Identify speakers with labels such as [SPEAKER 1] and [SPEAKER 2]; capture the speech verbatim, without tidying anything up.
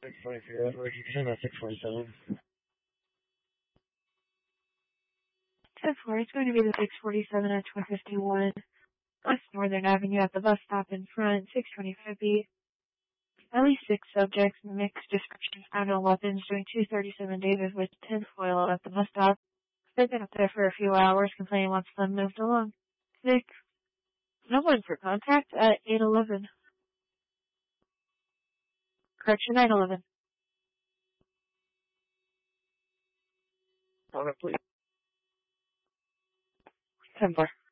[SPEAKER 1] six twenty-three, or you can send that six forty-seven.
[SPEAKER 2] ten four, it's going to be the six forty-seven at one fifty-one West Northern Avenue at the bus stop in front, six twenty-five B. At least six subjects, mixed descriptions, found on weapons, doing two thirty-seven Davis with tinfoil at the bus stop. They've been up there for a few hours, complaining once them moved along. Nick, no one for contact at eight eleven. Correction, nine eleven.
[SPEAKER 1] Hold up, please.
[SPEAKER 2] ten four.